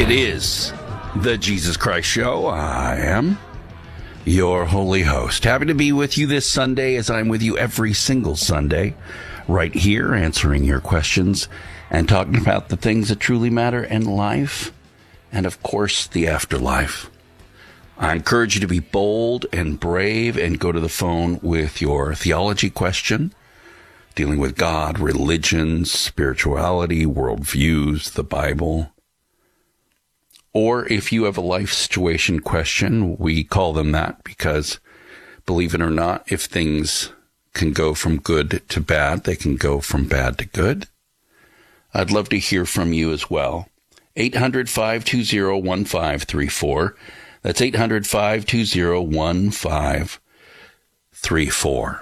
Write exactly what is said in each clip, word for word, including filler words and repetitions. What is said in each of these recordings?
It is the Jesus Christ Show. I am your holy host. Happy to be with you this Sunday, as I'm with you every single Sunday, right here, answering your questions and talking about the things that truly matter in life and, of course, the afterlife. I encourage you to be bold and brave and go to the phone with your theology question, dealing with God, religion, spirituality, worldviews, the Bible. Or if you have a life situation question, we call them that because, believe it or not, if things can go from good to bad, they can go from bad to good. I'd love to hear from you as well. eight hundred, five two zero, one five three four. That's eight hundred, five two zero, one five three four.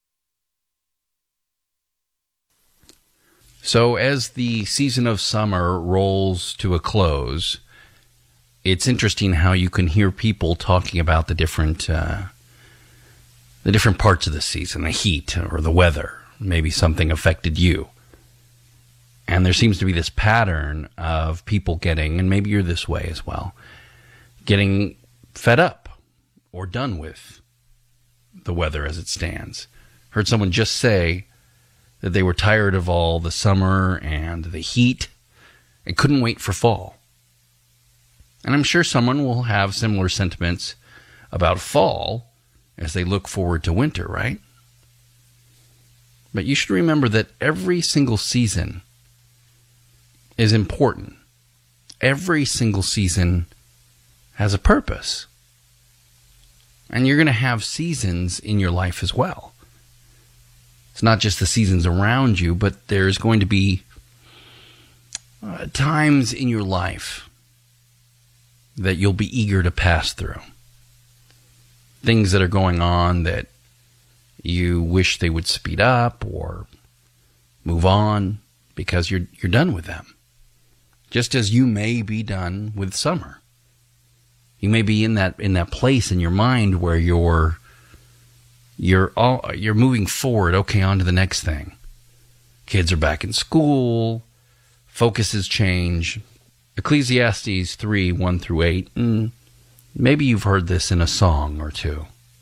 So as the season of summer rolls to a close, it's interesting how you can hear people talking about the different uh, the different parts of the season, the heat or the weather. Maybe something affected you. And there seems to be this pattern of people getting, and maybe you're this way as well, getting fed up or done with the weather as it stands. Heard someone just say that they were tired of all the summer and the heat and couldn't wait for fall. And I'm sure someone will have similar sentiments about fall as they look forward to winter, right? But you should remember that every single season is important. Every single season has a purpose. And you're going to have seasons in your life as well. It's not just the seasons around you, but there's going to be uh, times in your life that you'll be eager to pass through. Things that are going on that you wish they would speed up or move on because you're you're done with them. Just as you may be done with summer. You may be in that in that place in your mind where you're you're all you're moving forward, okay, on to the next thing. Kids are back in school, focuses change. Ecclesiastes three, one through eight. Mm, maybe you've heard this in a song or two.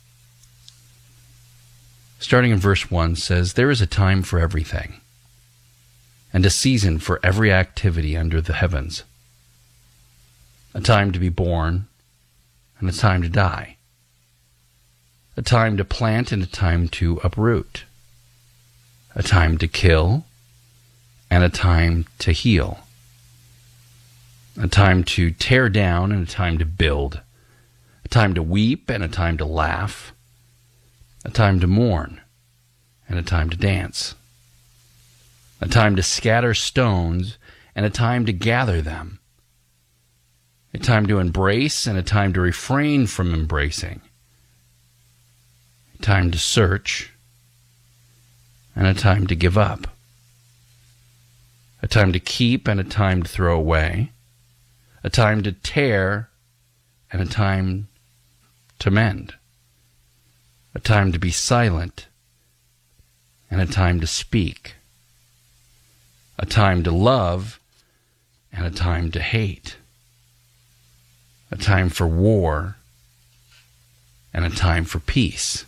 Starting in verse one says, "There is a time for everything, and a season for every activity under the heavens. A time to be born, and a time to die. A time to plant and a time to uproot. A time to kill, and a time to heal. A time to tear down and a time to build. A time to weep and a time to laugh. A time to mourn and a time to dance. A time to scatter stones and a time to gather them. A time to embrace and a time to refrain from embracing. A time to search and a time to give up. A time to keep and a time to throw away. A time to tear and a time to mend. A time to be silent and a time to speak. A time to love and a time to hate. A time for war and a time for peace."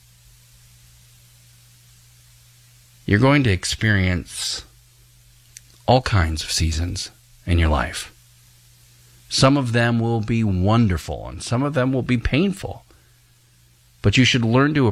You're going to experience all kinds of seasons in your life. Some of them will be wonderful and some of them will be painful. But you should learn to